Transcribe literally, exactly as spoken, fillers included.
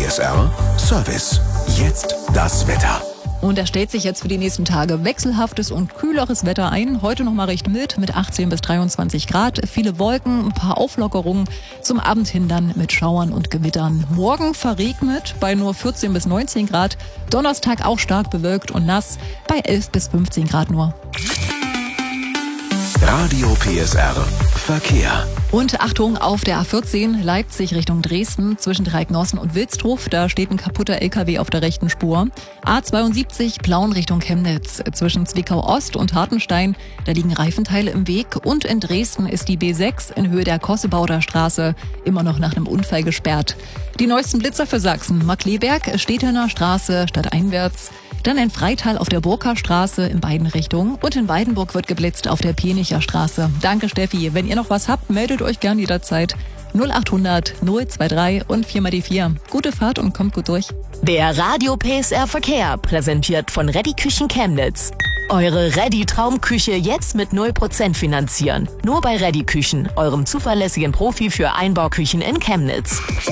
S R Service. Jetzt das Wetter. Und da stellt sich jetzt für die nächsten Tage wechselhaftes und kühleres Wetter ein. Heute noch mal recht mild mit achtzehn bis dreiundzwanzig Grad. Viele Wolken, ein paar Auflockerungen. Zum Abend hin dann mit Schauern und Gewittern. Morgen verregnet bei nur vierzehn bis neunzehn Grad. Donnerstag auch stark bewölkt und nass bei elf bis fünfzehn Grad nur. Radio P S R Verkehr. Und Achtung, auf der A vierzehn Leipzig Richtung Dresden zwischen Dreiecknossen und Wilsdruf. Da steht ein kaputter L K W auf der rechten Spur. A zweiundsiebzig Plauen Richtung Chemnitz zwischen Zwickau Ost und Hartenstein. Da liegen Reifenteile im Weg. Und in Dresden ist die B sechs in Höhe der Kossebauder Straße immer noch nach einem Unfall gesperrt. Die neuesten Blitzer für Sachsen. Markleberg, Stethener Straße stadteinwärts. Dann in Freital auf der Burker Straße in beiden Richtungen. Und in Weidenburg wird geblitzt auf der Pienicher Straße. Danke, Steffi. Wenn ihr noch was habt, meldet euch gern jederzeit. null achthundert null drei zwei und vier mal die vier. Gute Fahrt und kommt gut durch. Der Radio P S R Verkehr, präsentiert von Reddy Küchen Chemnitz. Eure Reddy Traumküche jetzt mit null Prozent finanzieren. Nur bei Reddy Küchen, eurem zuverlässigen Profi für Einbauküchen in Chemnitz.